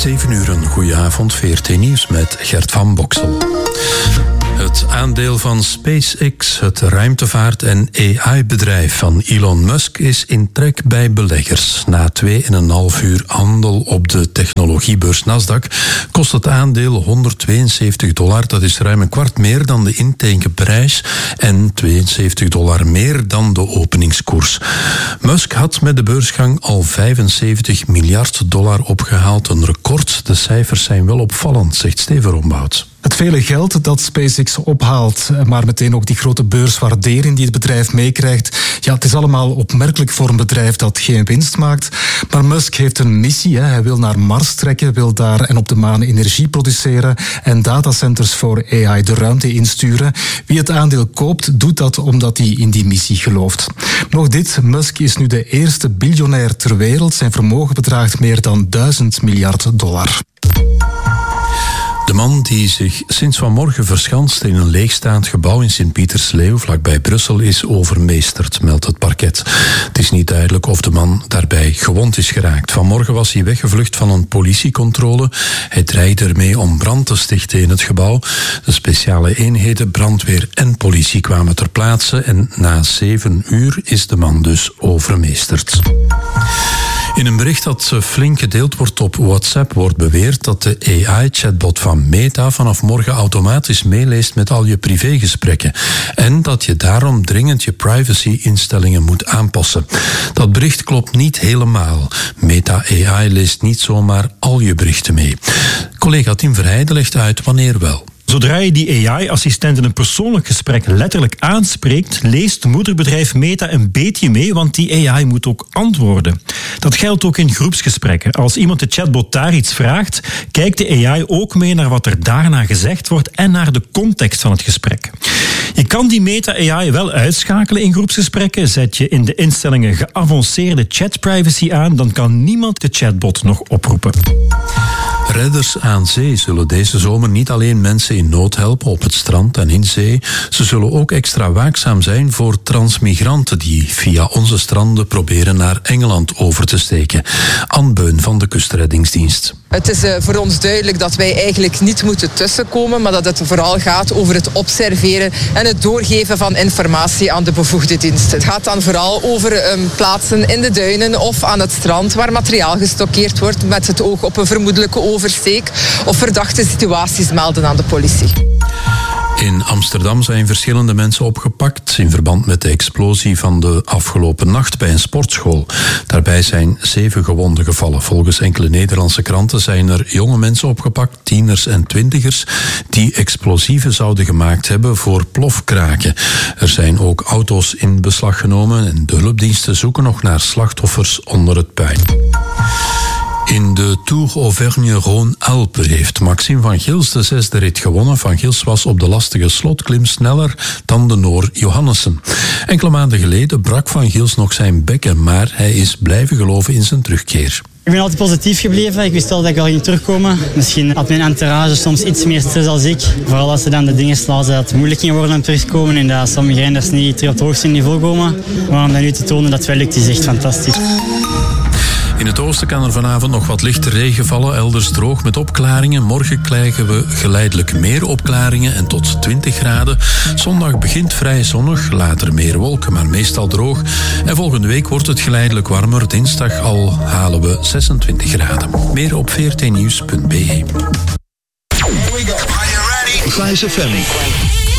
7 uur, een goeie avond, VRT Nieuws met Gert van Boksel. Het aandeel van SpaceX, het ruimtevaart- en AI-bedrijf van Elon Musk, is in trek bij beleggers. Na 2,5 uur handel op de technologiebeurs Nasdaq kost het aandeel $172. Dat is ruim een kwart meer dan de intekenprijs en $72 meer dan de openingskoers. Musk had met de beursgang al $75 miljard opgehaald. Een record. De cijfers zijn wel opvallend, zegt Steven Rombout. Het vele geld dat SpaceX ophaalt, maar meteen ook die grote beurswaardering die het bedrijf meekrijgt. Ja, het is allemaal opmerkelijk voor een bedrijf dat geen winst maakt. Maar Musk heeft een missie. Hij wil naar Mars trekken, wil daar en op de maan energie produceren en datacenters voor AI de ruimte insturen. Wie het aandeel koopt, doet dat omdat hij in die missie gelooft. Nog dit, Musk is nu de eerste biljonair ter wereld. Zijn vermogen bedraagt meer dan $1000 miljard. De man die zich sinds vanmorgen verschanst in een leegstaand gebouw in Sint-Pietersleeuw, vlakbij Brussel, is overmeesterd, meldt het parket. Het is niet duidelijk of de man daarbij gewond is geraakt. Vanmorgen was hij weggevlucht van een politiecontrole. Hij dreigde ermee om brand te stichten in het gebouw. De speciale eenheden, brandweer en politie kwamen ter plaatse en na 7 uur is de man dus overmeesterd. In een bericht dat flink gedeeld wordt op WhatsApp wordt beweerd dat de AI-chatbot van Meta vanaf morgen automatisch meeleest met al je privégesprekken en dat je daarom dringend je privacy-instellingen moet aanpassen. Dat bericht klopt niet helemaal. Meta AI leest niet zomaar al je berichten mee. Collega Tim Verheijden legt uit wanneer wel. Zodra je die AI-assistent in een persoonlijk gesprek letterlijk aanspreekt, leest moederbedrijf Meta een beetje mee, want die AI moet ook antwoorden. Dat geldt ook in groepsgesprekken. Als iemand de chatbot daar iets vraagt, kijkt de AI ook mee naar wat er daarna gezegd wordt en naar de context van het gesprek. Je kan die Meta-AI wel uitschakelen in groepsgesprekken. Zet je in de instellingen geavanceerde chatprivacy aan, dan kan niemand de chatbot nog oproepen. Redders aan zee zullen deze zomer niet alleen mensen in nood helpen op het strand en in zee. Ze zullen ook extra waakzaam zijn voor transmigranten die via onze stranden proberen naar Engeland over te steken. Anne Beun van de Kustreddingsdienst. Het is voor ons duidelijk dat wij eigenlijk niet moeten tussenkomen, maar dat het vooral gaat over het observeren en het doorgeven van informatie aan de bevoegde dienst. Het gaat dan vooral over plaatsen in de duinen of aan het strand waar materiaal gestockeerd wordt met het oog op een vermoedelijke oversteek of verdachte situaties melden aan de politie. In Amsterdam zijn verschillende mensen opgepakt in verband met de explosie van de afgelopen nacht bij een sportschool. Daarbij zijn 7 gewonden gevallen. Volgens enkele Nederlandse kranten zijn er jonge mensen opgepakt, tieners en 20ers, die explosieven zouden gemaakt hebben voor plofkraken. Er zijn ook auto's in beslag genomen en de hulpdiensten zoeken nog naar slachtoffers onder het puin. In de Tour Auvergne-Rhône-Alpes heeft Maxime van Gils de 6e rit gewonnen. Van Gils was op de lastige slotklim sneller dan de Noor Johannessen. Enkele maanden geleden brak Van Gils nog zijn bekken, maar hij is blijven geloven in zijn terugkeer. Ik ben altijd positief gebleven. Ik wist al dat ik wel ging terugkomen. Misschien had mijn entourage soms iets meer stress als ik. Vooral als ze dan de dingen lazen dat het moeilijk ging worden om terugkomen en dat sommige renners niet terug op het hoogste niveau komen. Maar om dat nu te tonen dat het wel lukt, is echt fantastisch. In het oosten kan er vanavond nog wat lichte regen vallen, elders droog met opklaringen. Morgen krijgen we geleidelijk meer opklaringen en tot 20 graden. Zondag begint vrij zonnig, later meer wolken, maar meestal droog. En volgende week wordt het geleidelijk warmer. Dinsdag al halen we 26 graden. Meer op vrtnieuws.be. Here we go. Are you ready? Vice FM.